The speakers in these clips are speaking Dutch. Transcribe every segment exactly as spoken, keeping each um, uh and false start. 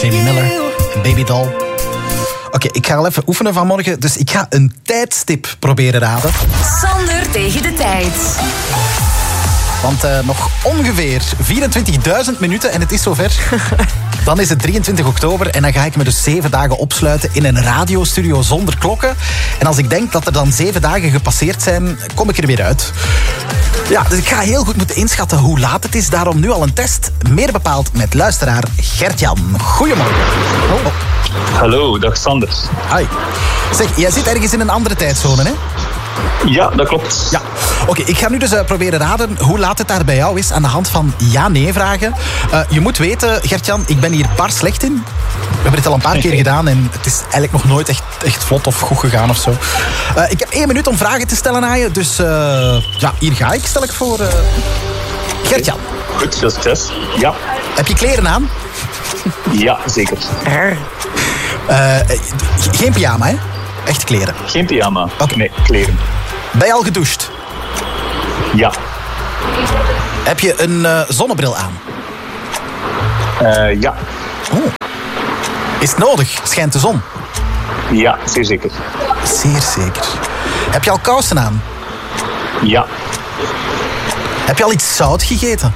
Jamie Miller en Baby Doll. Oké, okay, ik ga al even oefenen vanmorgen, dus ik ga een tijdstip proberen raden. Sander tegen de tijd. Want uh, nog ongeveer vierentwintigduizend minuten en het is zover. Dan is het drieëntwintig oktober en dan ga ik me dus zeven dagen opsluiten in een radiostudio zonder klokken. En als ik denk dat er dan zeven dagen gepasseerd zijn, kom ik er weer uit. Ja, dus ik ga heel goed moeten inschatten hoe laat het is. Daarom nu al een test, meer bepaald met luisteraar Gert-Jan. Goedemorgen. Oh. Hallo, dag Sander. Hi. Zeg, jij zit ergens in een andere tijdzone, hè? Ja, dat klopt. Ja. Oké, okay, ik ga nu dus uh, proberen raden hoe laat het daar bij jou is aan de hand van ja-nee-vragen. Uh, je moet weten, Gert-Jan, ik ben hier bar slecht in. We hebben het al een paar keer gedaan en het is eigenlijk nog nooit echt, echt vlot of goed gegaan of zo. Uh, ik heb één minuut om vragen te stellen aan je, dus uh, ja, hier ga ik, stel ik voor. Uh... Gert-Jan. Goed, veel succes. Ja. Heb je kleren aan? Ja, zeker. Uh, geen pyjama, hè? Echt kleren? Geen pyjama. Okay. Nee, kleren. Ben je al gedoucht? Ja. Heb je een uh, zonnebril aan? Uh, ja. Oh. Is het nodig? Schijnt de zon? Ja, zeer zeker. Zeer zeker. Heb je al kousen aan? Ja. Heb je al iets zout gegeten?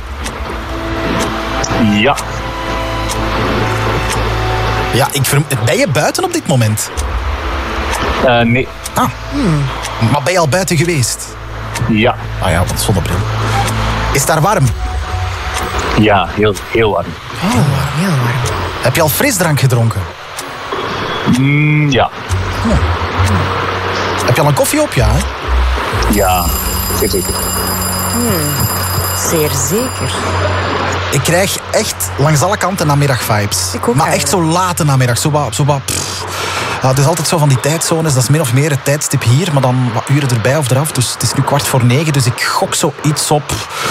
Ja. Ja, ik verm- ben je buiten op dit moment? Uh, nee. Ah. Hmm. Maar ben je al buiten geweest? Ja. Ah ja, want zonnebril. Is het daar warm? Ja, heel, heel warm. Heel warm, heel warm. Heb je al frisdrank gedronken? Mm, ja. Oh. Heb je al een koffie op, ja? Hè? Ja, zeer zeker. Hmm. Zeer zeker. Ik krijg echt langs alle kanten namiddag-vibes. Ik ook maar eigenlijk. echt zo late namiddag. Zo wat... Zo wat ja, het is altijd zo van die tijdzones. Dat is min of meer het tijdstip hier. Maar dan wat uren erbij of eraf. Dus het is nu kwart voor negen. Dus ik gok zo iets op...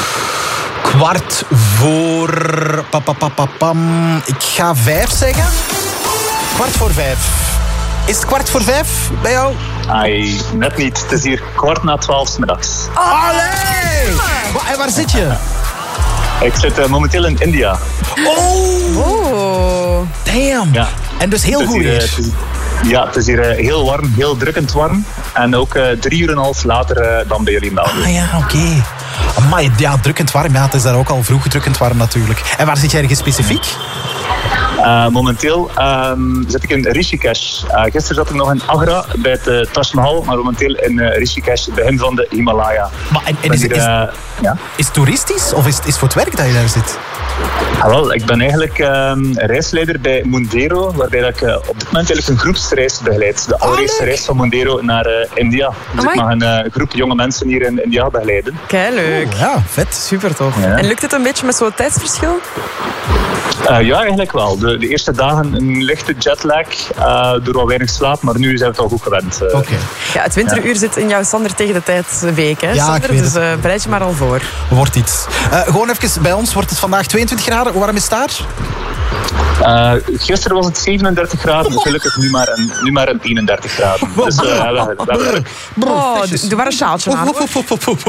Kwart voor... Pa, pa, pa, pa, pam. Ik ga vijf zeggen. Kwart voor vijf. Is het kwart voor vijf bij jou? Ai, net niet. Het is hier kwart na twaalf 's middags. Allee! Wa- En waar zit je? Ik zit uh, momenteel in India. Oh! Oh. Damn! Ja. En dus heel Het is goed hier, uh, weer. het is- Ja, het is hier uh, heel warm, heel drukkend warm. En ook uh, drie uur en een half later uh, dan bij jullie in België. Ah ja, oké. Okay. Amai, ja, drukkend warm. Ja, het is daar ook al vroeg drukkend warm natuurlijk. En waar zit jij ergens specifiek? Uh, momenteel um, zit ik in Rishikesh. Uh, gisteren zat ik nog in Agra bij het uh, Taj Mahal, maar momenteel in uh, Rishikesh, het begin van de Himalaya. Maar en, en is, hier, is, uh, ja? is het toeristisch of is het is voor het werk dat je daar zit? Ah, wel, ik ben eigenlijk um, reisleider bij Mundero, waarbij dat ik uh, op dit moment eigenlijk een groepsreis begeleid. De allereerste leuk. reis van Mundero naar uh, India. Dus Amai. ik mag een uh, groep jonge mensen hier in India begeleiden. Keileuk. Oh, ja, vet. Super tof. Ja. En lukt het een beetje met zo'n tijdsverschil? Uh, ja, eigenlijk wel. De, de eerste dagen een lichte jetlag uh, door wat weinig slaap, maar nu zijn we het al goed gewend. Uh. Oké. Okay. Ja, het winteruur zit in jouw Sander tegen de tijd week, hè, Ja, Sander? ik weet Dus het. uh, bereid je maar al voor. Wordt iets. Uh, gewoon even, bij ons wordt het vandaag tweeëntwintig graden. Hoe warm is het daar? Uh, gisteren was het zevenendertig graden, dus gelukkig nu maar een, nu maar een eenendertig graden. Dus uh, we, we hebben... Oh, doe maar een sjaaltje aan. Oef, oef, oef, oef, oef.